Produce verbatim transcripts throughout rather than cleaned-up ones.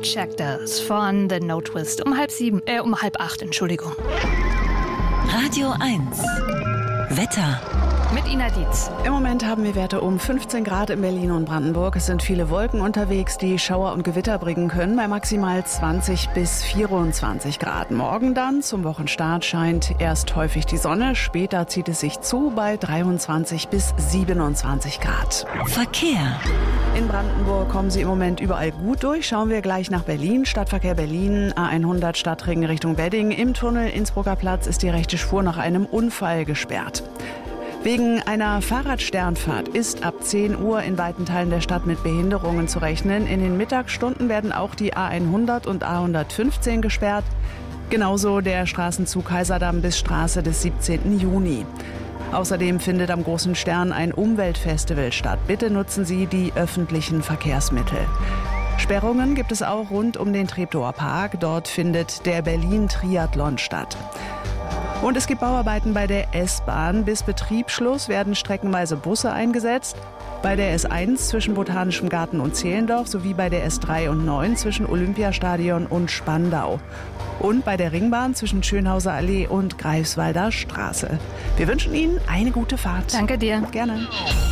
Check Das von The No Twist um halb sieben, äh, um halb acht, Entschuldigung. Radio eins. Wetter. Mit Ina Dietz. Im Moment haben wir Werte um fünfzehn Grad in Berlin und Brandenburg. Es sind viele Wolken unterwegs, die Schauer und Gewitter bringen können, bei maximal zwanzig bis vierundzwanzig Grad. Morgen dann zum Wochenstart scheint erst häufig die Sonne, später zieht es sich zu bei dreiundzwanzig bis siebenundzwanzig Grad. Verkehr. In Brandenburg kommen Sie im Moment überall gut durch. Schauen wir gleich nach Berlin. Stadtverkehr Berlin, A hundert Stadtring Richtung Wedding. Im Tunnel Innsbrucker Platz ist die rechte Spur nach einem Unfall gesperrt. Wegen einer Fahrradsternfahrt ist ab zehn Uhr in weiten Teilen der Stadt mit Behinderungen zu rechnen. In den Mittagsstunden werden auch die A hundert und A hundertfünfzehn gesperrt. Genauso der Straßenzug Kaiserdamm bis Straße des siebzehnten Juni. Außerdem findet am Großen Stern ein Umweltfestival statt. Bitte nutzen Sie die öffentlichen Verkehrsmittel. Sperrungen gibt es auch rund um den Treptower Park. Dort findet der Berlin-Triathlon statt. Und es gibt Bauarbeiten bei der S-Bahn. Bis Betriebsschluss werden streckenweise Busse eingesetzt. Bei der S eins zwischen Botanischem Garten und Zehlendorf sowie bei der S drei und neun zwischen Olympiastadion und Spandau. Und bei der Ringbahn zwischen Schönhauser Allee und Greifswalder Straße. Wir wünschen Ihnen eine gute Fahrt. Danke dir. Gerne.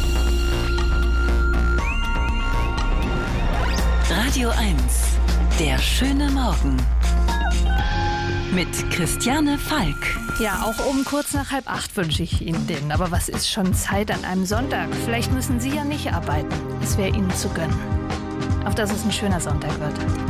Radio eins. Der schöne Morgen. Mit Christiane Falk. Ja, auch um kurz nach halb acht wünsche ich Ihnen den. Aber was ist schon Zeit an einem Sonntag? Vielleicht müssen Sie ja nicht arbeiten. Es wäre Ihnen zu gönnen. Auf dass es ein schöner Sonntag wird.